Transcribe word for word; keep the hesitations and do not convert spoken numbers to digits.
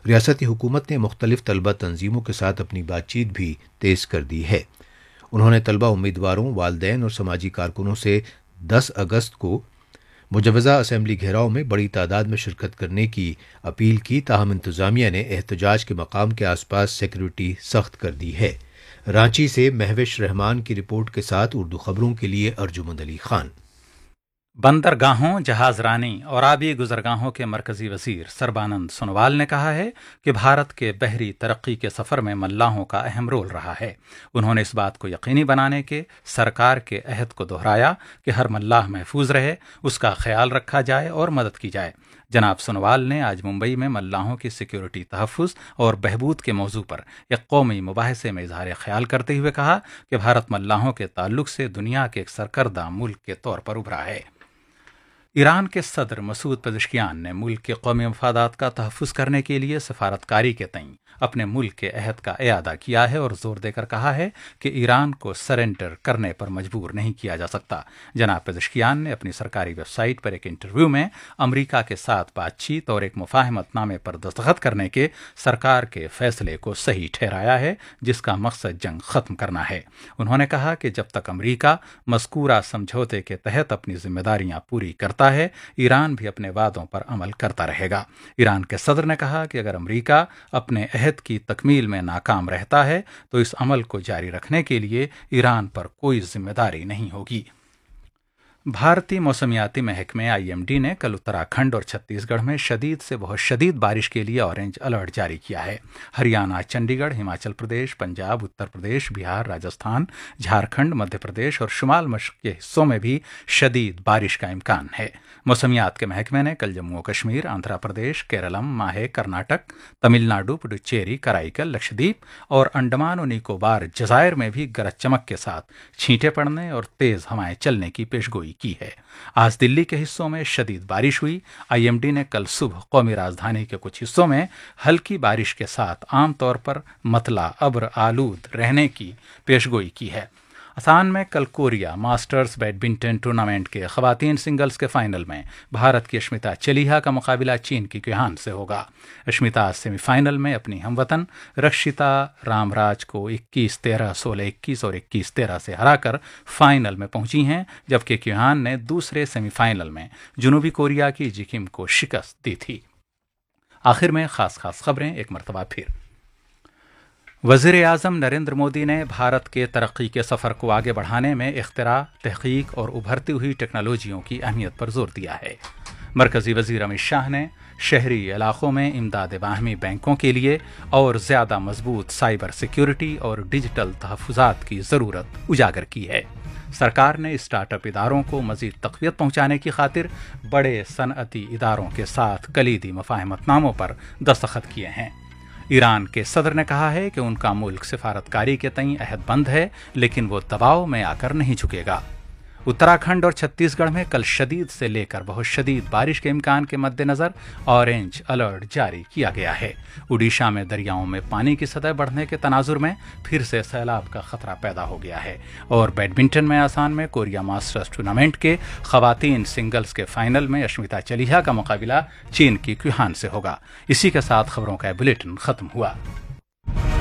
ریاستی حکومت نے مختلف طلبہ تنظیموں کے ساتھ اپنی بات چیت بھی تیز کر دی ہے۔ انہوں نے طلبہ امیدواروں، والدین اور سماجی کارکنوں سے دس اگست کو مجوزہ اسمبلی گھیراؤ میں بڑی تعداد میں شرکت کرنے کی اپیل کی، تاہم انتظامیہ نے احتجاج کے مقام کے آس پاس سیکیورٹی سخت کر دی ہے۔ رانچی سے مہوش رحمان کی رپورٹ کے ساتھ اردو خبروں کے لیے ارجمند علی خان۔ بندرگاہوں، جہاز رانی اور آبی گزرگاہوں کے مرکزی وزیر سربانند سونووال نے کہا ہے کہ بھارت کے بحری ترقی کے سفر میں ملاحوں کا اہم رول رہا ہے۔ انہوں نے اس بات کو یقینی بنانے کے سرکار کے عہد کو دہرایا کہ ہر ملاح محفوظ رہے، اس کا خیال رکھا جائے اور مدد کی جائے۔ جناب سونووال نے آج ممبئی میں ملاحوں کی سیکیورٹی، تحفظ اور بہبود کے موضوع پر ایک قومی مباحثے میں اظہار خیال کرتے ہوئے کہا کہ بھارت ملاحوں کے تعلق سے دنیا کے ایک سرکردہ ملک کے طور پر ابھرا ہے۔ ایران کے صدر مسعود پزشکیان نے ملک کے قومی مفادات کا تحفظ کرنے کے لیے سفارتکاری کے تئیں اپنے ملک کے عہد کا اعادہ کیا ہے اور زور دے کر کہا ہے کہ ایران کو سرنڈر کرنے پر مجبور نہیں کیا جا سکتا۔ جناب پزشکیان نے اپنی سرکاری ویب سائٹ پر ایک انٹرویو میں امریکہ کے ساتھ بات چیت اور ایک مفاہمت نامے پر دستخط کرنے کے سرکار کے فیصلے کو صحیح ٹھہرایا ہے، جس کا مقصد جنگ ختم کرنا ہے۔ انہوں نے کہا کہ جب تک امریکہ مذکورہ سمجھوتے کے تحت اپنی ذمہ داریاں پوری کرتا ہے، ایران بھی اپنے وعدوں پر عمل کرتا رہے گا۔ ایران کے صدر نے کہا کہ اگر امریکہ اپنے عہد کی تکمیل میں ناکام رہتا ہے تو اس عمل کو جاری رکھنے کے لیے ایران پر کوئی ذمہ داری نہیں ہوگی۔ بھارتی موسمیاتی محکمے آئی ایم ڈی نے کل اتراکھنڈ اور چھتیس گڑھ میں شدید سے بہت شدید بارش کے لیے اورنج الرٹ جاری کیا ہے۔ ہریانہ، چنڈی گڑھ، ہماچل پردیش، پنجاب، اتر پردیش، بہار، راجستھان، جھارکھنڈ، مدھیہ پردیش اور شمال مشرق کے حصوں میں بھی شدید بارش کا امکان ہے۔ موسمیات کے محکمے نے کل جموں و کشمیر، آندھرا پردیش، کیرلم، ماہے، کرناٹک، تمل ناڈو، پڈوچیری، کرائی، لکشدیپ اور انڈمان و نکوبار جزائر میں بھی گرج چمک کے ساتھ چھینٹے پڑنے اور تیز ہوائیں چلنے کی پیشگوئی کی ہے۔ آج دلی کے حصوں میں شدید بارش ہوئی۔ آئی ایم ڈی نے کل صبح قومی راجدھانی کے کچھ حصوں میں ہلکی بارش کے ساتھ عام طور پر مطلع ابر آلود رہنے کی پیشگوئی کی ہے۔ آسان میں کل کوریا ماسٹرز بیڈمنٹن ٹورنامنٹ کے خواتین سنگلز کے فائنل میں بھارت کی اشمیتا چلیہا کا مقابلہ چین کی کیوہان سے ہوگا۔ اشمیتا سیمی فائنل میں اپنی ہم وطن رکشتا رام راج کو اکیس تیرہ، سولہ اکیس اور اکیس تیرہ سے ہرا کر فائنل میں پہنچی ہیں، جبکہ کیوہان نے دوسرے سیمی فائنل میں جنوبی کوریا کی جی کم کو شکست دی تھی۔ آخر میں خاص خاص خبریں ایک مرتبہ پھر۔ وزیر اعظم نریندر مودی نے بھارت کے ترقی کے سفر کو آگے بڑھانے میں اختراع، تحقیق اور ابھرتی ہوئی ٹیکنالوجیوں کی اہمیت پر زور دیا ہے۔ مرکزی وزیر امت شاہ نے شہری علاقوں میں امداد باہمی بینکوں کے لیے اور زیادہ مضبوط سائبر سیکیورٹی اور ڈیجیٹل تحفظات کی ضرورت اجاگر کی ہے۔ سرکار نے اسٹارٹ اپ اداروں کو مزید تقویت پہنچانے کی خاطر بڑے صنعتی اداروں کے ساتھ کلیدی مفاہمت ناموں پر دستخط کیے ہیں۔ ایران کے صدر نے کہا ہے کہ ان کا ملک سفارتکاری کے تئیں عہد بند ہے، لیکن وہ دباؤ میں آ کر نہیں جھکے گا۔ اتراکھنڈ اور چھتیس گڑھ میں کل شدید سے لے کر بہت شدید بارش کے امکان کے مد نظر اورنج الرٹ جاری کیا گیا ہے۔ اڈیشہ میں دریاؤں میں پانی کی سطح بڑھنے کے تناظر میں پھر سے سیلاب کا خطرہ پیدا ہو گیا ہے۔ اور بیڈمنٹن میں آسان میں کوریا ماسٹرز ٹورنامنٹ کے خواتین سنگلز کے فائنل میں اشمیتا چلیہا کا مقابلہ چین کی کیوہان سے ہوگا۔ اسی کے ساتھ خبروں کا بلیٹن ختم ہوا۔